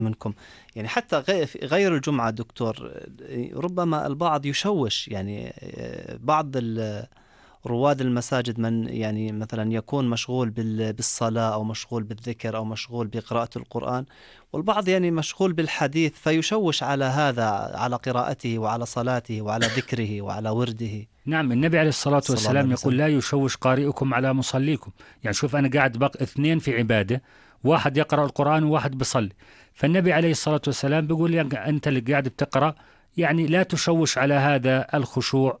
منكم. يعني حتى غير الجمعة دكتور، ربما البعض يشوش، يعني بعض رواد المساجد من يعني مثلا يكون مشغول بالصلاة أو مشغول بالذكر أو مشغول بقراءة القرآن، والبعض يعني مشغول بالحديث فيشوش على هذا، على قراءته وعلى صلاته وعلى ذكره وعلى ورده. نعم، النبي عليه الصلاة صلى الله والسلام عليه يقول وسلم. لا يشوش قارئكم على مصليكم. يعني شوف، أنا قاعد اثنين في عبادة، واحد يقرأ القرآن وواحد بيصلي، فالنبي عليه الصلاة والسلام بيقول أنت اللي قاعد بتقرأ يعني لا تشوش على هذا الخشوع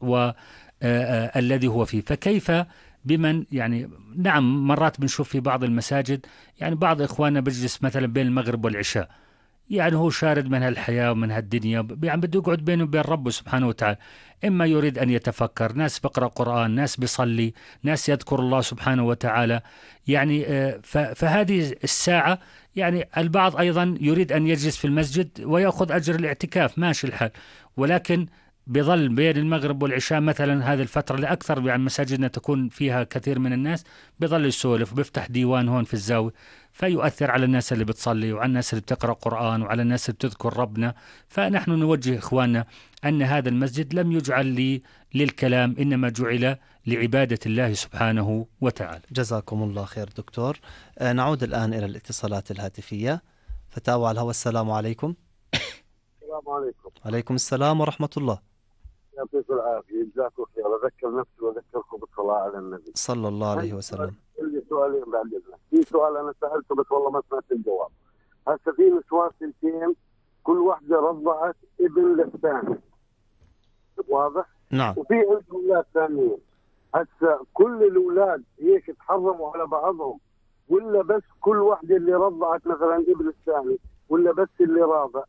الذي هو فيه. فكيف بمن يعني نعم مرات بنشوف في بعض المساجد يعني بعض إخواننا بيجلس مثلا بين المغرب والعشاء، يعني هو شارد من هالحياة ومن هالدنيا، يعني بده يقعد بينه وبين ربه سبحانه وتعالى. إما يريد أن يتفكر، ناس بقرأ قرآن، ناس بيصلي، ناس يذكر الله سبحانه وتعالى. يعني فهذه الساعة يعني البعض أيضا يريد أن يجلس في المسجد ويأخذ أجر الاعتكاف، ماشي الحال، ولكن بظل بين المغرب والعشاء مثلا هذه الفترة لأكثر يعني مساجدنا تكون فيها كثير من الناس، بظل يسولف وبيفتح ديوان هون في الزاوية، فيؤثر على الناس اللي بتصلي وعلى الناس اللي بتقرأ قرآن وعلى الناس اللي بتذكر ربنا. فنحن نوجه إخواننا أن هذا المسجد لم يجعل للكلام، إنما جعل لعبادة الله سبحانه وتعالى. جزاكم الله خير دكتور. نعود الآن إلى الاتصالات الهاتفية. فتاوى على الهواء، السلام عليكم. السلام عليكم. عليكم السلام ورحمة الله. يعطيكم العافية، جزاكم خير. أذكر نفسي وأذكركم بالصلاة على النبي. صلى الله عليه عندي وسلم. سؤالين بعد إذنك. في سؤال أنا سألته بس والله ما سمعت الجواب. هسه في نسوان سنتين كل واحدة رضعت ابن للثاني، واضح؟ نعم. وفي عندهم أولاد ثانيين. هسه كل الأولاد هيك تحرموا على بعضهم، ولا بس كل واحدة اللي رضعت مثلا ابن الثاني، ولا بس اللي راضع؟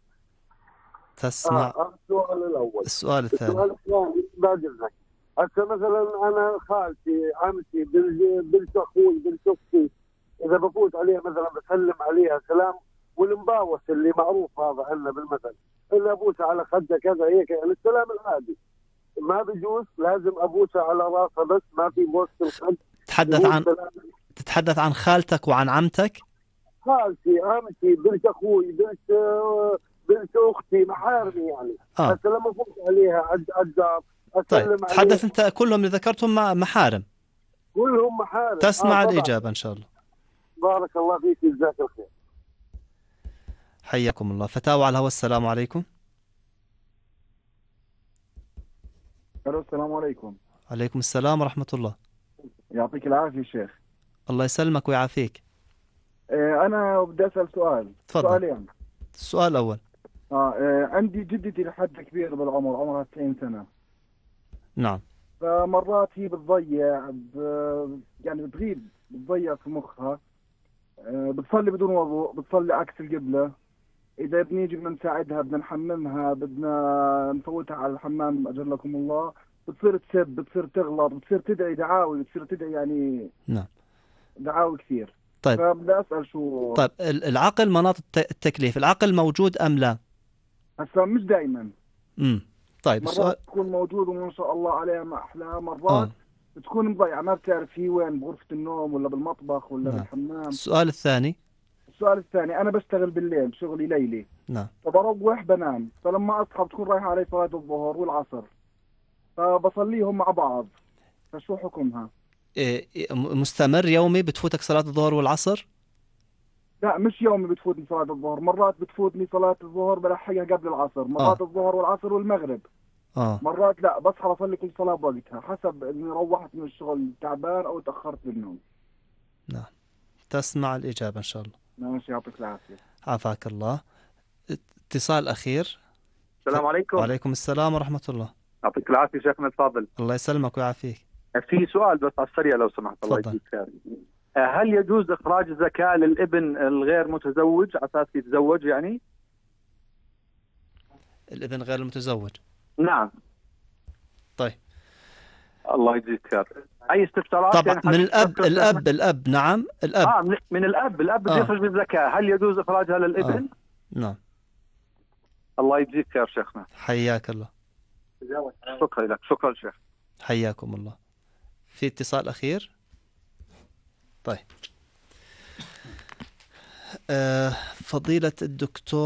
تسمع السؤال الأول. السؤال الثاني. السؤال الثاني بعد إذنك، هسه مثلا أنا خالتي، عمتي، بنت أخوي، بنت أختي، إذا بفوت عليها مثلا بسلم عليها سلام والمباوس اللي معروف هذا عندنا بالمثل، إلا أبوسها على خدها كذا هيك، يعني السلام العادي ما بيجوز، لازم أبوسها على راسها بس، ما في بوس الخد. تتحدث عن تتحدث عن خالتك وعن عمتك؟ خالتي، عمتي، بنت أخوي، بنت أختي، محارمي يعني. هسه لما أفوت عليها الدار طيب أسلم تحدث عليها. أنت كلهم اللي ذكرتهم محارم. كلهم محارم. تسمع طبعا. الإجابة إن شاء الله. بارك الله فيك، جزاك الخير. حياكم الله. فتاوى على الهواء، السلام عليكم. السلام عليكم. عليكم السلام ورحمة الله. يعطيك العافية شيخ. الله يسلمك ويعافيك. أنا بدي أسأل سؤال. تفضل. سؤالين. السؤال الأول. عندي جدتي لحد كبير بالعمر، عمرها 90 سنة. نعم. فمرات هي بتضيع يعني بتضيع في مخها. بتصلي بدون وضوء، بتصلي عكس القبلة. إذا بنيجي بدنا نساعدها، بدنا نحممها، بدنا نفوتها على الحمام أجلكم الله، بتصير تسب، بتصير تغلط، بتصير تدعي دعاوي، بتصير تدعي يعني نعم دعاوي كثير. طيب. فبدي أسأل شو. طيب العقل مناط التكليف، العقل موجود أم لا؟ هسا مش دائما. طيب مرات السؤال. تكون موجود وما شاء الله عليها ما أحلاها، مرات بتكون مضيعة، ما بتعرف هي وين، بغرفة النوم ولا بالمطبخ ولا بالحمام. السؤال الثاني. السؤال الثاني، أنا بشتغل بالليل، شغلي ليلي. نعم. فبروح بنام، فلما أصحى بتكون رايحة علي صلاة الظهر والعصر، فبصليهم مع بعض، فشو حكمها؟ مستمر يومي بتفوتك صلاة الظهر والعصر؟ لا مش يومي بتفوتني صلاة الظهر، مرات بتفوتني صلاة الظهر بلحقها قبل العصر، مرات الظهر والعصر والمغرب. مرات لا، بصحى بصلي كل صلاة بوقتها حسب اني روحت من الشغل تعبان او تأخرت بالنوم. نعم. تسمع الإجابة إن شاء الله. ماشي، يعطيك العافية. عافاك الله. اتصال أخير. السلام عليكم. وعليكم السلام ورحمة الله. يعطيك العافية شيخنا الفاضل. الله يسلمك ويعافيك. في سؤال بس على السريع لو سمحت. الله يجزيك خير. هل يجوز إخراج الزكاة للابن الغير متزوج على أساس يتزوج يعني؟ الابن غير المتزوج. نعم. طيب. الله يجزيك خير. أي استفسارات؟ طبعا يعني من الأب. نعم الأب. من الأب بده يخرج بالزكاة، هل يجوز إخراجها للابن؟ نعم. الله يجزيك خير شيخنا. حياك الله. شكرا لك. شكرا شيخ. حياكم الله. في اتصال أخير. طيب. فضيلة الدكتور